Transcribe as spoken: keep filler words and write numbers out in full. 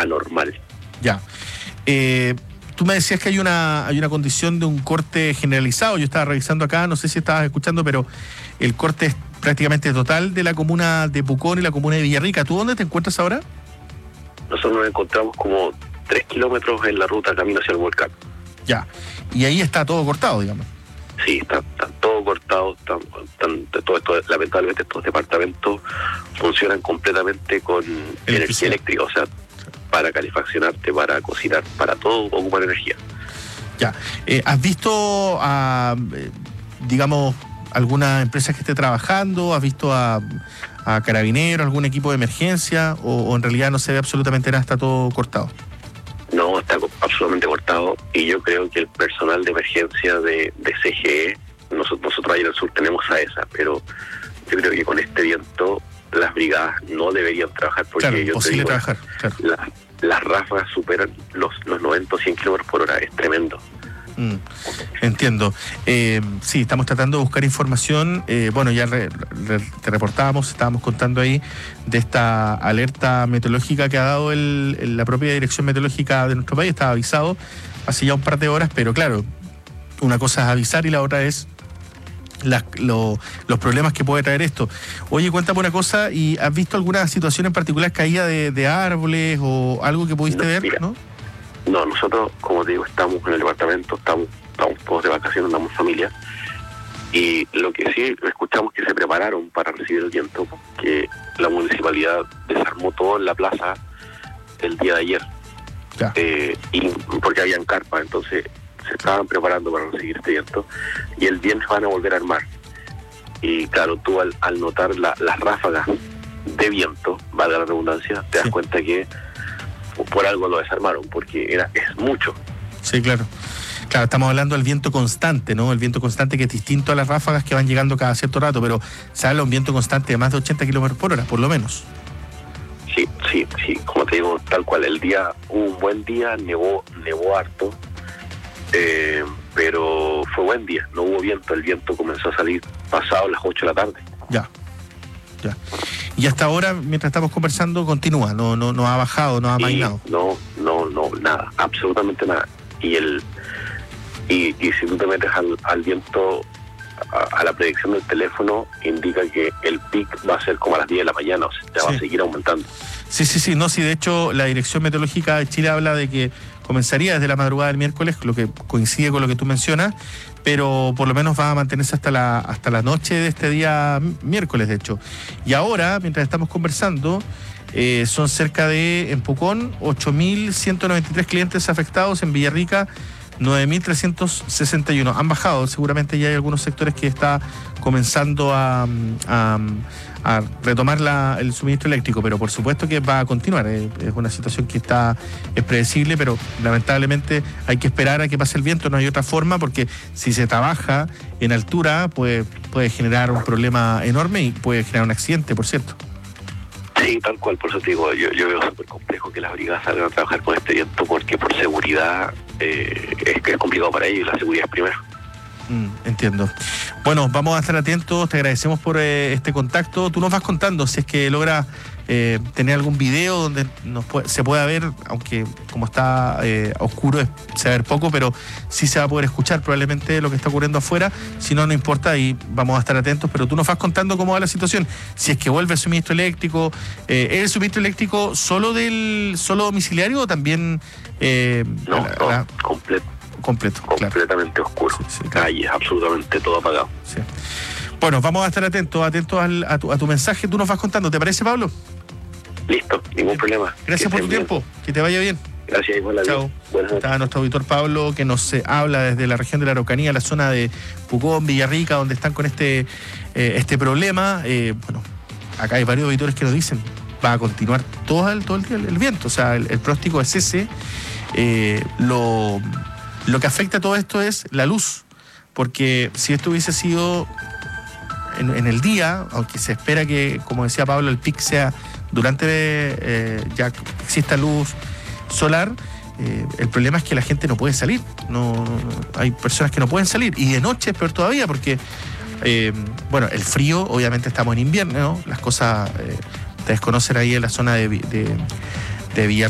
anormal. Ya. Eh, tú me decías que hay una hay una condición de un corte generalizado. Yo estaba revisando acá, no sé si estabas escuchando, pero el corte es prácticamente total de la comuna de Pucón y la comuna de Villarrica. ¿Tú dónde te encuentras ahora? Nosotros nos encontramos como tres kilómetros en la ruta camino hacia el volcán. Ya. Y ahí está todo cortado, digamos. Sí, está, está todo cortado, están, están, todo esto, lamentablemente estos departamentos funcionan completamente con energía eléctrica, o sea, para calefaccionarte, para cocinar, para todo ocupan energía. Ya. Eh, ¿Has visto a, eh, digamos, alguna empresa que esté trabajando? ¿Has visto a, a carabineros, algún equipo de emergencia? O, ¿O en realidad no se ve absolutamente nada, está todo cortado? No, está absolutamente cortado, y yo creo que el personal de emergencia de, de C G E, nosotros, nosotros ahí en el sur tenemos a esa, pero yo creo que con este viento las brigadas no deberían trabajar, porque claro, yo posible te digo, trabajar, claro. la, las ráfagas superan los, los noventa o cien kilómetros por hora, es tremendo. Mm, entiendo. Eh, sí, estamos tratando de buscar información. Eh, bueno, ya re, re, te reportábamos, estábamos contando ahí de esta alerta meteorológica que ha dado el, el, la propia Dirección Meteorológica de nuestro país. Estaba avisado hace ya un par de horas, pero claro, una cosa es avisar y la otra es las, lo, los problemas que puede traer esto. Oye, cuéntame una cosa, ¿y has visto alguna situación en particular, caída de, de árboles o algo que pudiste no, ver? Mira. ¿No? No, nosotros, como te digo, estamos en el departamento, estamos, estamos todos de vacaciones, andamos familia, y lo que sí escuchamos que se prepararon para recibir el viento, que la municipalidad desarmó todo en la plaza el día de ayer, eh, y porque habían carpas, entonces se estaban preparando para recibir este viento, y el viernes van a volver a armar. Y claro, tú al, al notar la, las ráfagas de viento, valga la redundancia, te das sí. cuenta que por algo lo desarmaron, porque era es mucho. Sí, claro. Claro, estamos hablando del viento constante, ¿no? El viento constante que es distinto a las ráfagas que van llegando cada cierto rato, pero se habla de un viento constante de más de ochenta kilómetros por hora, por lo menos. Sí, sí, sí, como te digo, tal cual. El día, un buen día, nevó, nevó harto, eh, pero fue buen día, no hubo viento, el viento comenzó a salir pasado las ocho de la tarde. Ya, ya. Y hasta ahora, mientras estamos conversando, continúa, no no no ha bajado, no ha amainado. No, no, no, nada, absolutamente nada. Y el y, y si tú te metes al, al viento, a, a la predicción del teléfono, indica que el pic va a ser como a las diez de la mañana, o sea, ya sí. va a seguir aumentando. Sí, sí, sí, no, sí, de hecho, la Dirección Meteorológica de Chile habla de que comenzaría desde la madrugada del miércoles, lo que coincide con lo que tú mencionas, pero por lo menos va a mantenerse hasta la hasta la noche de este día miércoles, de hecho. Y ahora, mientras estamos conversando, eh, son cerca de, en Pucón, ocho mil ciento noventa y tres clientes afectados, en Villarrica, nueve mil trescientos sesenta y uno. Han bajado, seguramente ya hay algunos sectores que está comenzando a, a, a retomar la, el suministro eléctrico, pero por supuesto que va a continuar. Es, es una situación que está es predecible, pero lamentablemente hay que esperar a que pase el viento, no hay otra forma, porque si se trabaja en altura puede, puede generar un problema enorme y puede generar un accidente, por cierto. Sí, tal cual, por eso te digo, yo, yo veo súper complejo que las brigadas salgan a trabajar con este viento, porque por seguridad eh, es que es complicado para ellos, la seguridad es primero. Mm, entiendo. Bueno, vamos a estar atentos, te agradecemos por eh, este contacto. Tú nos vas contando si es que logra eh, tener algún video donde nos puede, se pueda ver, aunque como está eh, oscuro es, se va a ver poco, pero sí se va a poder escuchar probablemente lo que está ocurriendo afuera. Si no, no importa y vamos a estar atentos, pero tú nos vas contando cómo va la situación. Si es que vuelve el suministro eléctrico, eh, ¿es el suministro eléctrico solo del solo domiciliario o también eh, no, la, no, la... completo. Completo, completamente claro. oscuro, sí, sí, claro. Calles, absolutamente todo apagado. Sí. Bueno, vamos a estar atentos, atentos al, a, tu, a tu mensaje, tú nos vas contando, ¿te parece, Pablo? Listo, ningún problema. Gracias por tu bien. tiempo, que te vaya bien. Gracias, igual a Chao. Está nuestro auditor Pablo, que nos eh, habla desde la región de la Araucanía, la zona de Pucón, Villarrica, donde están con este, eh, este problema. Eh, bueno, acá hay varios auditores que nos dicen, va a continuar todo el, todo el día el, el viento, o sea, el, el pronóstico es ese. Eh, lo... Lo que afecta a todo esto es la luz, porque si esto hubiese sido en, en el día, aunque se espera que, como decía Pablo, el pic sea durante eh, ya exista luz solar, eh, el problema es que la gente no puede salir, no, hay personas que no pueden salir, y de noche es peor todavía, porque eh, bueno, el frío, obviamente estamos en invierno, ¿no? Las cosas, eh, ustedes conocen ahí en la zona de, de, de Villarrica,